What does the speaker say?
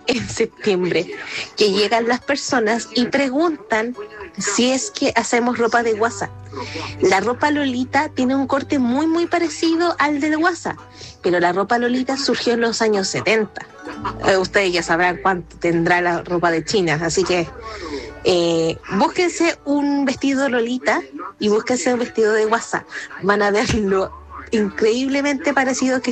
en septiembre, que llegan las personas y preguntan si es que hacemos ropa de guasa. La ropa Lolita tiene un corte muy muy parecido al de guasa, pero la ropa Lolita surgió en los años 70. Ustedes ya sabrán cuánto tendrá la ropa de China, así que búsquense un vestido Lolita y búsquense un vestido de guasa. Van a ver lo increíblemente parecido que